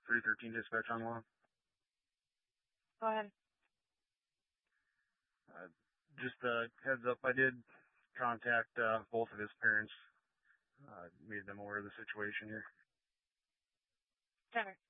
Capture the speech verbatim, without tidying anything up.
three thirteen dispatch on one. Go ahead. Uh, just a heads up, I did contact uh, both of his parents, uh, made them aware of the situation here. Center.